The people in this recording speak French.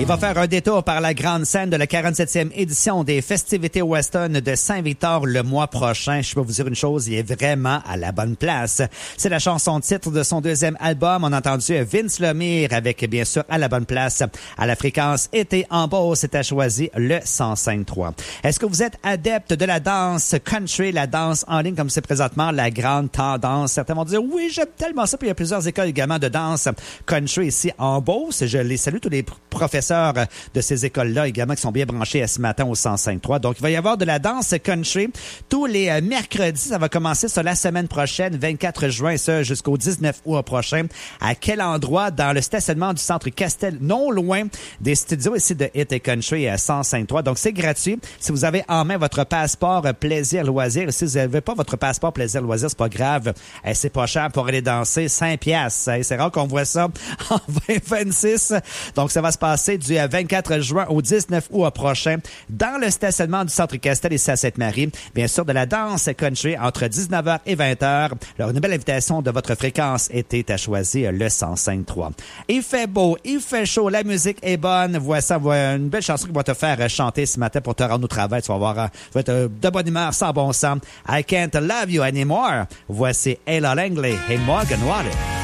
Il va faire un détour par la grande scène de la 47e édition des festivités Weston de Saint-Victor le mois prochain. Je peux vous dire une chose, il est vraiment à la bonne place. C'est la chanson titre de son deuxième album. On a entendu Vince Lemire avec, bien sûr, à la bonne place, à la fréquence été en Beauce. C'était choisi le 105.3. Est-ce que vous êtes adepte de la danse country, la danse en ligne, comme c'est présentement la grande tendance? Certains vont dire, oui, j'aime tellement ça. Puis il y a plusieurs écoles également de danse country ici en Beauce. Je les salue, tous les professeurs de ces écoles-là également qui sont bien branchés ce matin au 105.3. Donc, il va y avoir de la danse country tous les mercredis. Ça va commencer sur la semaine prochaine, 24 juin, ça, jusqu'au 19 août prochain. À quel endroit? Dans le stationnement du Centre Castel, non loin des studios ici de Hit et Country à 105.3. Donc, c'est gratuit. Si vous avez en main votre passeport plaisir loisir, si vous n'avez pas votre passeport plaisir loisir, c'est pas grave. C'est pas cher pour aller danser, 5 piastres. C'est rare qu'on voit ça en 2026. Donc, ça va se passer du 24 juin au 19 août prochain dans le stationnement du Centre Castel ici à Sainte-Marie. Bien sûr, de la danse country entre 19h et 20h. Alors, une belle invitation de votre fréquence était à choisir le 105.3. Il fait beau, il fait chaud, la musique est bonne. Voici une belle chanson qui va te faire chanter ce matin pour te rendre au travail. Tu vas voir, tu vas être de bonne humeur, sans bon sens. I Can't Love You Anymore. Voici Ella Langley et Morgan Wallen.